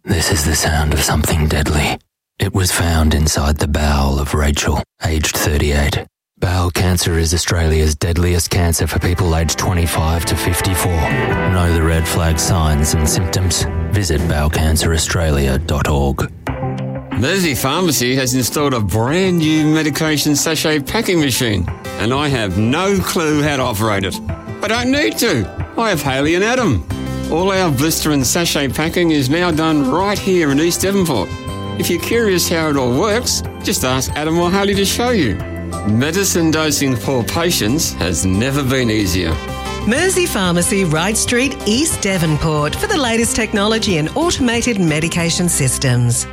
This is the sound of something deadly. It was found inside the bowel of Rachel, aged 38. Bowel cancer is Australia's deadliest cancer for people aged 25 to 54. Know the red flag signs and symptoms? Visit bowelcanceraustralia.org. Mersey Pharmacy has installed a brand new medication sachet packing machine, and I have no clue how to operate it. I don't need to. I have Haley and Adam. All our blister and sachet packing is now done right here in East Devonport. If you're curious how it all works, just ask Adam or Haley to show you. Medicine dosing for patients has never been easier. Mersey Pharmacy, Wright Street, East Devonport, for the latest technology and automated medication systems.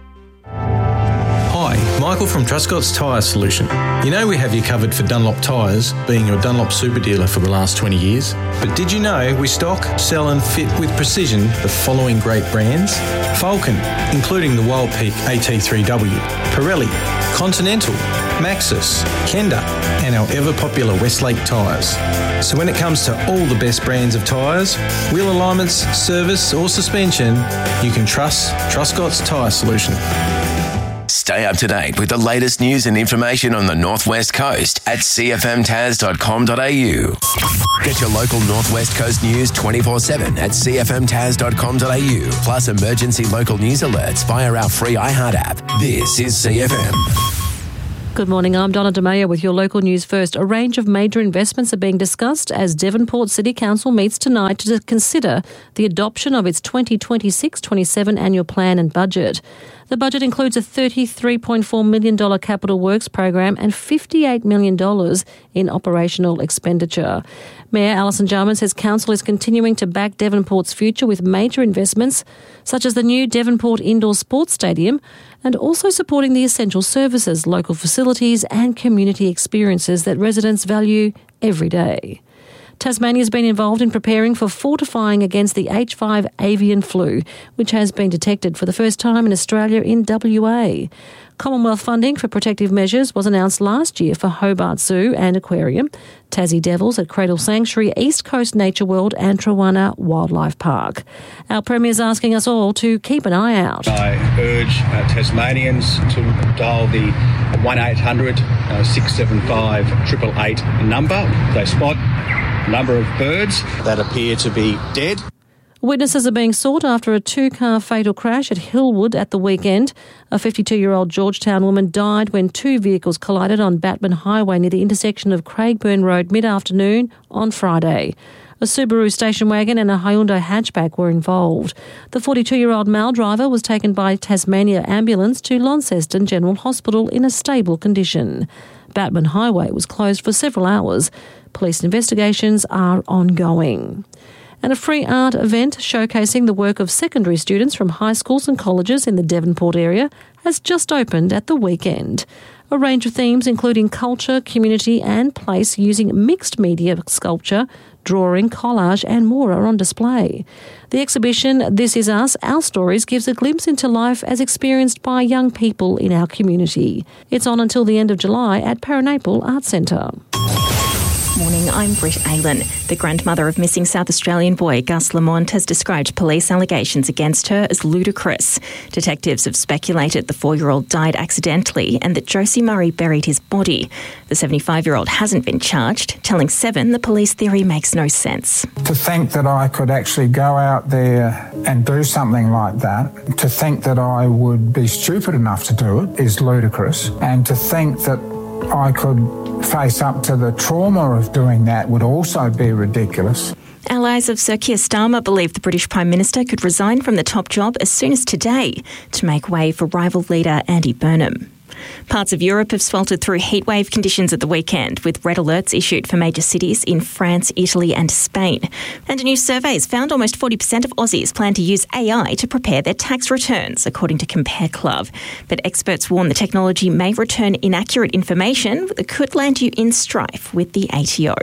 Hi, Michael from Truscott's Tyre Solution. You know we have you covered for Dunlop tyres, being your Dunlop super dealer for the last 20 years. But did you know we stock, sell and fit with precision the following great brands? Falcon, including the Wild Peak AT3W, Pirelli, Continental, Maxxis, Kenda and our ever-popular Westlake tyres. So when it comes to all the best brands of tyres, wheel alignments, service or suspension, you can trust Truscott's Tyre Solution. Stay up to date with the latest news and information on the North West Coast at cfmtas.com.au. Get your local North West Coast news 24/7 at cfmtas.com.au. Plus emergency local news alerts via our free iHeart app. This is CFM. Good morning, I'm Donna DeMayo with your local news first. A range of major investments are being discussed as Devonport City Council meets tonight to consider the adoption of its 2026-27 annual plan and budget. The budget includes a $33.4 million capital works program and $58 million in operational expenditure. Mayor Alison Jarman says council is continuing to back Devonport's future with major investments such as the new Devonport Indoor Sports Stadium and also supporting the essential services, local facilities and community experiences that residents value every day. Tasmania has been involved in preparing for fortifying against the H5 avian flu, which has been detected for the first time in Australia in WA. Commonwealth funding for protective measures was announced last year for Hobart Zoo and Aquarium, Tassie Devils at Cradle Sanctuary, East Coast Nature World and Trawana Wildlife Park. Our Premier's asking us all to keep an eye out. I urge Tasmanians to dial the 1800 675 888 number. They spot a number of birds that appear to be dead. Witnesses are being sought after a two-car fatal crash at Hillwood at the weekend. A 52-year-old Georgetown woman died when two vehicles collided on Batman Highway near the intersection of Craigburn Road mid-afternoon on Friday. A Subaru station wagon and a Hyundai hatchback were involved. The 42-year-old male driver was taken by Tasmania Ambulance to Launceston General Hospital in a stable condition. Batman Highway was closed for several hours. Police investigations are ongoing. And a free art event showcasing the work of secondary students from high schools and colleges in the Devonport area has just opened at the weekend. A range of themes including culture, community and place using mixed media sculpture, drawing, collage and more are on display. The exhibition This Is Us, Our Stories gives a glimpse into life as experienced by young people in our community. It's on until the end of July at Paranaple Arts Centre. Morning, I'm Britt Aylan. The grandmother of missing South Australian boy Gus Lamont has described police allegations against her as ludicrous. Detectives have speculated the 4-year-old died accidentally and that Josie Murray buried his body. The 75-year-old hasn't been charged, telling Seven the police theory makes no sense. To think that I could actually go out there and do something like that, to think that I would be stupid enough to do it is ludicrous, and to think that I could face up to the trauma of doing that would also be ridiculous. Allies of Sir Keir Starmer believe the British Prime Minister could resign from the top job as soon as today to make way for rival leader Andy Burnham. Parts of Europe have sweltered through heatwave conditions at the weekend, with red alerts issued for major cities in France, Italy and Spain. And a new survey has found almost 40% of Aussies plan to use AI to prepare their tax returns, according to Compare Club. But experts warn the technology may return inaccurate information that could land you in strife with the ATO.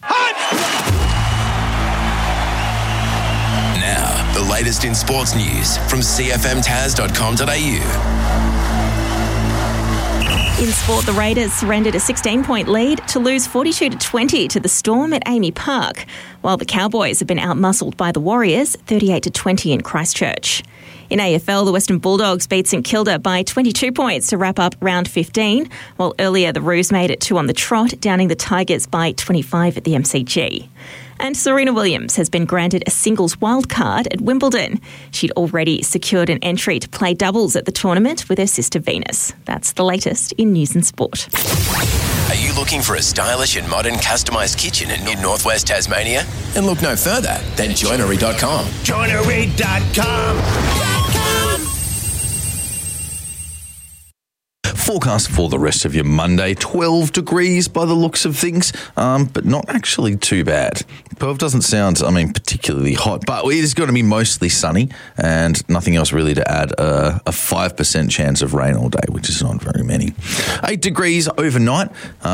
Now, the latest in sports news from cfmtas.com.au. In sport, the Raiders surrendered a 16-point lead to lose 42-20 to the Storm at Amy Park, while the Cowboys have been outmuscled by the Warriors 38-20 in Christchurch. In AFL, the Western Bulldogs beat St Kilda by 22 points to wrap up round 15, while earlier the Roos made it 2 on the trot, downing the Tigers by 25 at the MCG. And Serena Williams has been granted a singles wildcard at Wimbledon. She'd already secured an entry to play doubles at the tournament with her sister Venus. That's the latest in news and sport. Are you looking for a stylish and modern customised kitchen in northwest Tasmania? And look no further than joinery.com. Joinery.com. Forecast for the rest of your Monday, 12 degrees by the looks of things, but not actually too bad. Perth doesn't sound, particularly hot, but it is going to be mostly sunny and nothing else really to add. A 5% chance of rain all day, which is not very many. 8 degrees overnight,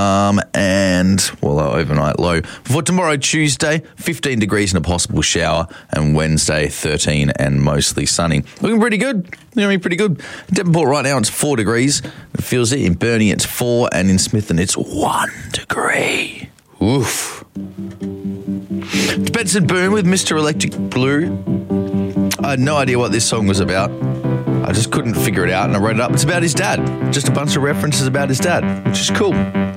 overnight low. For tomorrow, Tuesday, 15 degrees and a possible shower, and Wednesday, 13 and mostly sunny. Looking pretty good. Pretty good. Devonport right now, it's 4 degrees. It feels it. In Burnie, it's 4, and in Smithen, it's 1 degree. Oof. It's Benson Boone with Mr. Electric Blue. I had no idea what this song was about. I just couldn't figure it out, and I wrote it up. It's about his dad. Just a bunch of references about his dad, which is cool.